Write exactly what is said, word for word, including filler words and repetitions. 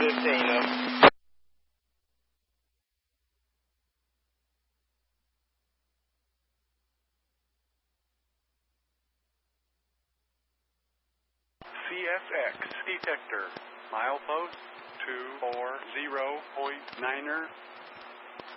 fifteen of them. C S X detector, milepost two four zero point niner.